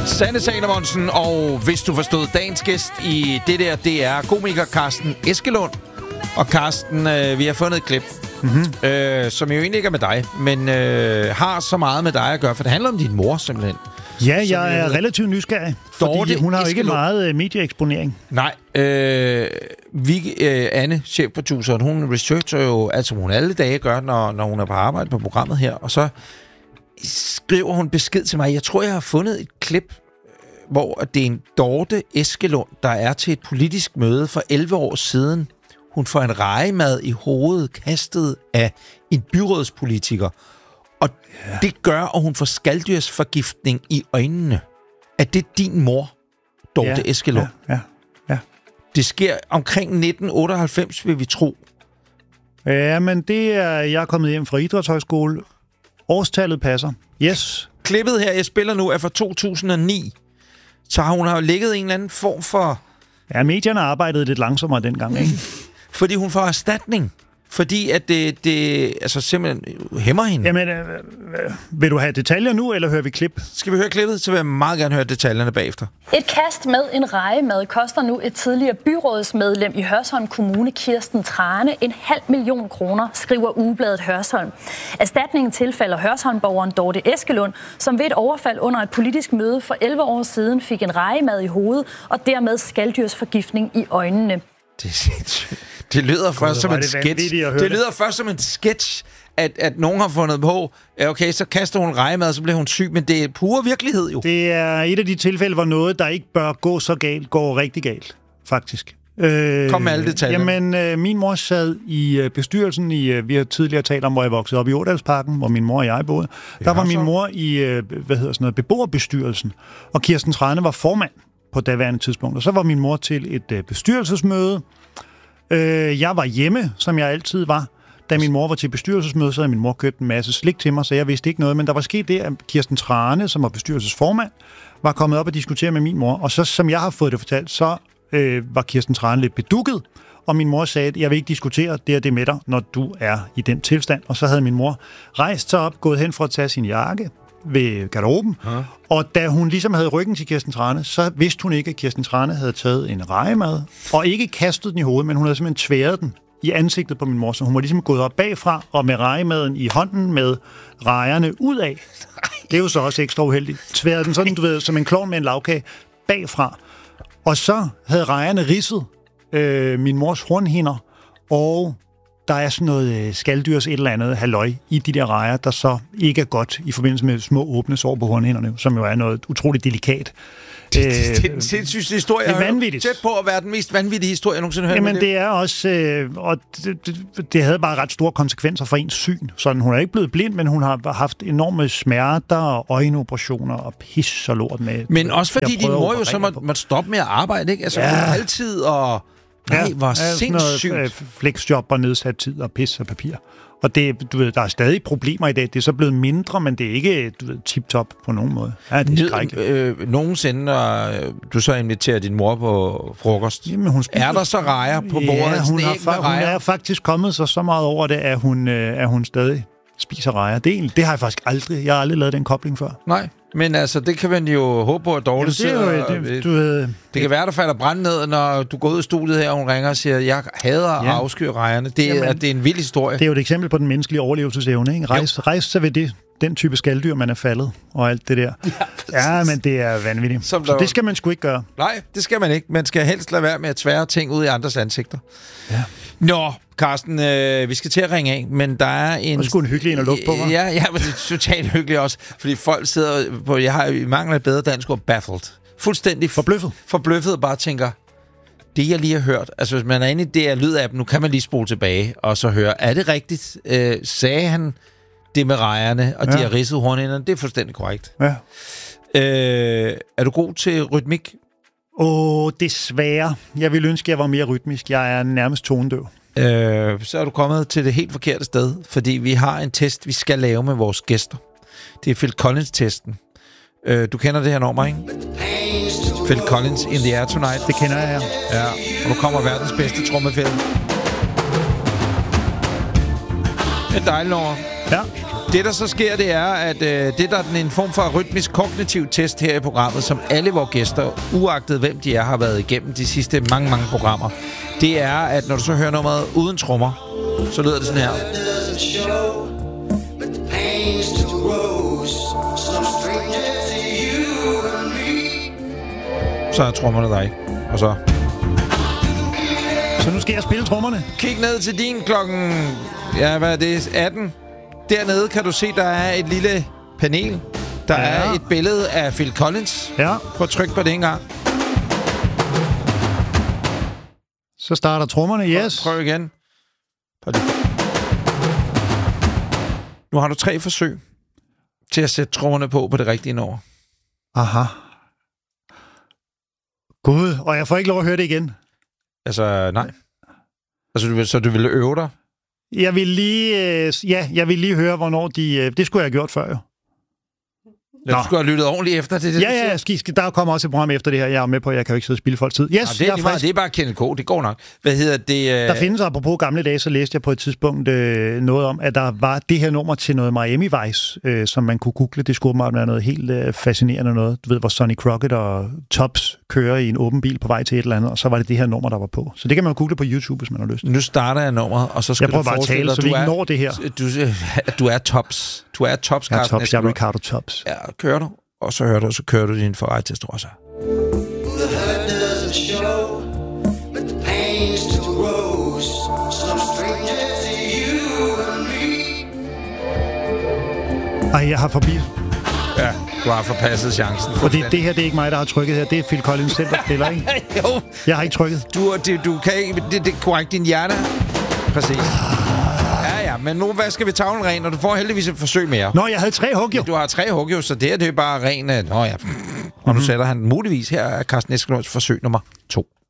Sanne Salomonsen, og hvis du forstod dagens gæst i det der, det er komiker Carsten Eskelund. Og Carsten, vi har fundet et klip, som jo egentlig ikke er med dig, men har så meget med dig at gøre, for det handler om din mor simpelthen. Ja, jeg er relativt nysgerrig, fordi hun har jo ikke meget medieeksponering. Nej, Anne, chefproduceren, hun researcher jo, altså hun alle dage gør, når hun er på arbejde på programmet her, og så skriver hun besked til mig. Jeg tror, jeg har fundet et klip, hvor det er en Dorte Eskelund, der er til et politisk møde for 11 år siden. Hun får en rejemad i hovedet kastet af en byrådspolitiker. Og det gør, at hun får skaldyrsforgiftning i øjnene. Er det din mor, Dorte Eskelund? Ja. Det sker omkring 1998, vil vi tro. Ja, men det er... Jeg er kommet hjem fra Idrætshøjskole. Årstallet passer. Yes. Klippet her, jeg spiller nu, er fra 2009. Så hun har jo ligget en eller anden form for... Ja, medierne arbejdede lidt langsommere dengang, ikke? Fordi hun får erstatning. Fordi at det altså simpelthen hæmmer hende. Jamen, vil du have detaljer nu, eller hører vi klip? Skal vi høre klippet, så vil jeg meget gerne høre detaljerne bagefter. Et kast med en rejemad koster nu et tidligere byrådsmedlem i Hørsholm Kommune, Kirsten Trane, 500.000 kroner, skriver Ugebladet Hørsholm. Erstatningen tilfalder Hørsholm-borgeren Dorte Eskelund, som ved et overfald under et politisk møde for 11 år siden fik en rejemad i hovedet og dermed skaldyrsforgiftning i øjnene. Det er sindssygt. Det lyder først som en sketch. Det lyder først som en sketch, at nogen har fundet på, okay, så kaster hun rejemad, og så bliver hun syg, men det er pure virkelighed jo. Det er et af de tilfælde, hvor noget, der ikke bør gå så galt, går rigtig galt, faktisk. Kom med alle detaljer. Jamen, min mor sad i bestyrelsen vi har tidligere talt om, hvor jeg voksede op i Årdalsparken, hvor min mor og jeg boede. Der var min mor i, beboerbestyrelsen, og Kirsten Trane var formand på daværende tidspunkt. Og så var min mor til et bestyrelsesmøde. Jeg var hjemme, som jeg altid var. Da min mor var til bestyrelsesmøde, så havde min mor købt en masse slik til mig, så jeg vidste ikke noget. Men der var sket det, at Kirsten Trane, som var bestyrelsesformand, var kommet op og diskutere med min mor. Og så, som jeg har fået det fortalt, så var Kirsten Trane lidt bedukket. Og min mor sagde, at jeg vil ikke diskutere det med dig, når du er i den tilstand. Og så havde min mor rejst sig op, gået hen for at tage sin jakke ved garderoben. Og da hun ligesom havde ryggen til Kirsten Trane, så vidste hun ikke, at Kirsten Trane havde taget en rejemad, og ikke kastet den i hovedet, men hun havde simpelthen tværet den i ansigtet på min mor, så hun var ligesom gået op bagfra, og med rejemaden i hånden med rejerne ud af. Det er jo så også ekstra uheldigt. Tværet den sådan, du ved, som en klovn med en lavkage bagfra. Og så havde rejerne ridset min mors hornhinder, og der er sådan noget skalddyrs et eller andet halløj i de der rejer, der så ikke er godt i forbindelse med små åbne sår på hornhinderne, som jo er noget utroligt delikat. Det er den sindssygste historie. Det er vanvittigt. Tæt på at være den mest vanvittige historie, jeg nogensinde har hørt. Jamen, det er også... og det havde bare ret store konsekvenser for ens syn. Sådan, hun er ikke blevet blind, men hun har haft enorme smerter og øjenoperationer og pis og lort med. Men også fordi din mor jo så måtte stoppe med at arbejde, ikke? Altså, hun altid og... Nej, hvor sindssygt. Flexjob og nedsat tid og pis og papir. Og det, du ved, der er stadig problemer i dag. Det er så blevet mindre, men det er ikke, du ved, tip-top på nogen måde. Ja, det er skrækkeligt. Nogensinde, når du så inviterer din mor på frokost, jamen, hun er der så rejer på bordet? Ja, hun er faktisk kommet så meget over det, at hun stadig spiser rejer. Det har jeg faktisk aldrig. Jeg har aldrig lavet den kobling før. Nej, men altså, det kan man jo håbe på, at Dorte sidder... Det kan være, der falder brand ned, når du går ud i studiet her, og hun ringer og siger, jeg hader at afskyr rejerne. Det er en vild historie. Det er jo et eksempel på den menneskelige overlevelsesevne, ikke? Rejse sig ved den type skalddyr, man er faldet, og alt det der. Ja, men det er vanvittigt. Så det skal man sgu ikke gøre. Nej, det skal man ikke. Man skal helst lade være med at tvære ting ud i andres ansigter. Ja. Nå, Carsten, vi skal til at ringe af, men der er en... Og sgu en hyggelig en at lukke på, hva'? Ja, men det er totalt hyggeligt også, fordi folk sidder på... Jeg har i mangel af et bedre dansk ord, baffled. Fuldstændig forbløffet og bare tænker, det jeg lige har hørt, altså hvis man er inde i det her lydapp, nu kan man lige spole tilbage og så høre, er det rigtigt? Sagde han det med rejerne, og de har ridset hornhinderne? Det er fuldstændig korrekt. Ja. Er du god til rytmik? Desværre. Jeg ville ønske, at jeg var mere rytmisk. Jeg er nærmest tonedøv. Så er du kommet til det helt forkerte sted, fordi vi har en test, vi skal lave med vores gæster. Det er Phil Collins-testen. Du kender det her nummer, ikke? Phil Collins, In the Air Tonight. Det kender jeg, ja. Og nu kommer verdens bedste trommefælde. Et dejligt nummer. Ja. Det, der så sker, det er, at det der er en form for rytmisk kognitiv test her i programmet, som alle vores gæster, uagtet hvem de er, har været igennem de sidste mange programmer. Det er, at når du så hører nummeret uden trommer, så lyder det sådan her. Så er trommerne der ikke. Og så... Så nu skal jeg spille trommerne. Kig ned til din klokken... Ja, hvad er det? 18. Dernede kan du se, der er et lille panel. Der er et billede af Phil Collins. Ja. Prøv at trykke på det en gang. Så starter trommerne, yes. Prøv igen. Nu har du 3 forsøg til at sætte trommerne på det rigtige nummer. Aha. Gud, og jeg får ikke lov at høre det igen. Altså, nej. Altså, så du ville øve dig? Jeg vil lige høre, hvornår de... det skulle jeg have gjort før, jo. Ja, du skulle have lyttet ordentligt efter det. Ja, der kommer også et program efter det her. Jeg er med på, jeg kan jo ikke sidde og spilde folk tid. Yes, det er bare Kenneth K. Det går nok. Hvad hedder det? Der findes, apropos gamle dage, så læste jeg på et tidspunkt noget om, at der var det her nummer til noget Miami Vice, som man kunne google. Det skulle være noget helt fascinerende noget. Du ved, hvor Sonny Crockett og Tops kører i en åben bil på vej til et eller andet, og så var det her nummer, der var på. Så det kan man jo google på YouTube, hvis man har lyst. Nu starter jeg nummeret, og så skal du forestille dig, så vi ikke når det her. Du er Tops. Du er Tops, Carsten. Jeg er Ricardo Tops. Ja, kører du. Og så kører du din Ferrari Testarossa. Ej, jeg har forbi. Ja, du har forpasset chancen. Fordi det her, det er ikke mig, der har trykket her. Det er Phil Collins selv, der spiller, ikke? Jo. Jeg har ikke trykket. Du kan ikke... Det er korrekt, din hjerne. Præcis. Ja, men nu vasker vi tavlen ren, og du får heldigvis et forsøg mere. Nå, jeg havde 3 hug, jo. Du har 3 hug, jo, så det er bare ren... Nå ja. Og nu sætter han muligvis her Carsten Eskelunds forsøg nummer 2.